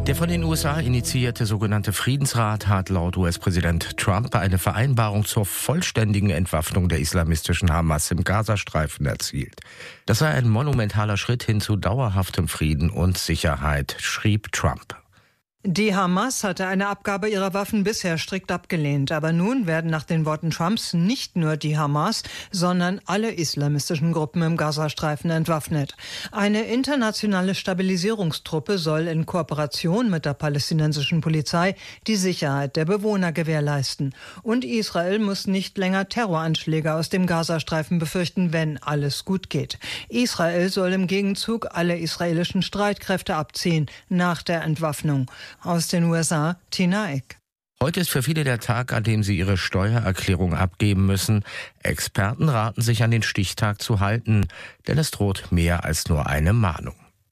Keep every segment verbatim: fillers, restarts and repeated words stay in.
Der von den U S A initiierte sogenannte Friedensrat hat laut U S-Präsident Trump eine Vereinbarung zur vollständigen Entwaffnung der islamistischen Hamas im Gazastreifen erzielt. Das sei ein monumentaler Schritt hin zu dauerhaftem Frieden und Sicherheit, schrieb Trump. Die Hamas hatte eine Abgabe ihrer Waffen bisher strikt abgelehnt. Aber nun werden nach den Worten Trumps nicht nur die Hamas, sondern alle islamistischen Gruppen im Gazastreifen entwaffnet. Eine internationale Stabilisierungstruppe soll in Kooperation mit der palästinensischen Polizei die Sicherheit der Bewohner gewährleisten. Und Israel muss nicht länger Terroranschläge aus dem Gazastreifen befürchten, wenn alles gut geht. Israel soll im Gegenzug alle israelischen Streitkräfte abziehen nach der Entwaffnung. Aus den U S A, Tina Eck. Heute ist für viele der Tag, an dem sie ihre Steuererklärung abgeben müssen. Experten raten sich an den Stichtag zu halten, denn es droht mehr als nur eine Mahnung.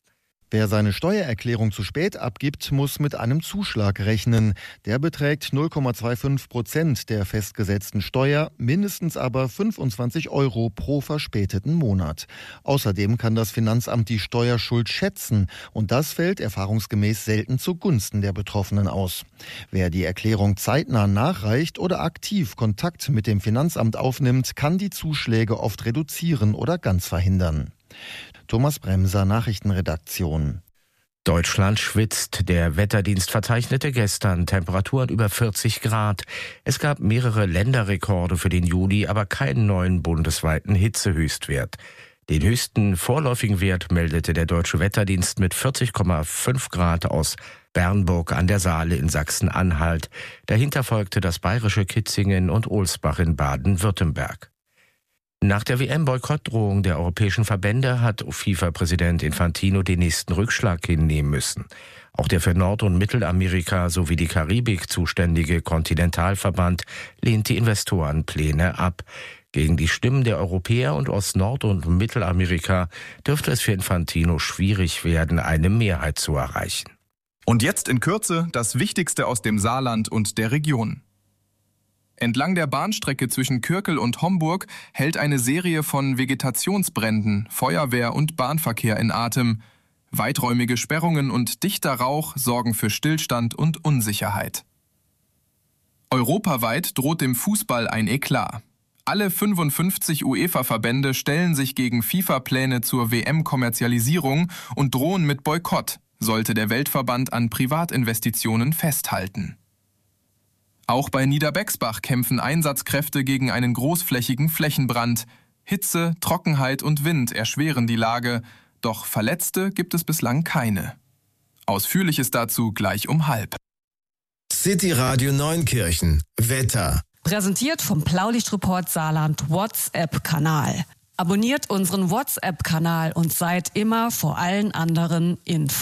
Wer seine Steuererklärung zu spät abgibt, muss mit einem Zuschlag rechnen. Der beträgt null Komma fünfundzwanzig Prozent der festgesetzten Steuer, mindestens aber fünfundzwanzig Euro pro verspäteten Monat. Außerdem kann das Finanzamt die Steuerschuld schätzen und das fällt erfahrungsgemäß selten zugunsten der Betroffenen aus. Wer die Erklärung zeitnah nachreicht oder aktiv Kontakt mit dem Finanzamt aufnimmt, kann die Zuschläge oft reduzieren oder ganz verhindern. Thomas Bremser, Nachrichtenredaktion. Deutschland schwitzt. Der Wetterdienst verzeichnete gestern Temperaturen über vierzig Grad. Es gab mehrere Länderrekorde für den Juli, aber keinen neuen bundesweiten Hitzehöchstwert. Den höchsten vorläufigen Wert meldete der Deutsche Wetterdienst mit vierzig Komma fünf Grad aus Bernburg an der Saale in Sachsen-Anhalt. Dahinter folgte das bayerische Kitzingen und Ohlsbach in Baden-Württemberg. Nach der W M-Boykottdrohung der europäischen Verbände hat FIFA-Präsident Infantino den nächsten Rückschlag hinnehmen müssen. Auch der für Nord- und Mittelamerika sowie die Karibik zuständige Kontinentalverband lehnt die Investorenpläne ab. Gegen die Stimmen der Europäer und aus Nord- und Mittelamerika dürfte es für Infantino schwierig werden, eine Mehrheit zu erreichen. Und jetzt in Kürze das Wichtigste aus dem Saarland und der Region. Entlang der Bahnstrecke zwischen Kürkel und Homburg hält eine Serie von Vegetationsbränden Feuerwehr und Bahnverkehr in Atem. Weiträumige Sperrungen und dichter Rauch sorgen für Stillstand und Unsicherheit. Europaweit droht dem Fußball ein Eklat. Alle fünfundfünfzig UEFA-Verbände stellen sich gegen FIFA-Pläne zur W M-Kommerzialisierung und drohen mit Boykott, sollte der Weltverband an Privatinvestitionen festhalten. Auch bei Niederbexbach kämpfen Einsatzkräfte gegen einen großflächigen Flächenbrand. Hitze, Trockenheit und Wind erschweren die Lage, doch Verletzte gibt es bislang keine. Ausführliches dazu gleich um halb. City Radio Neunkirchen. Wetter. Präsentiert vom Blaulichtreport Saarland WhatsApp-Kanal. Abonniert unseren WhatsApp-Kanal und seid immer vor allen anderen informiert.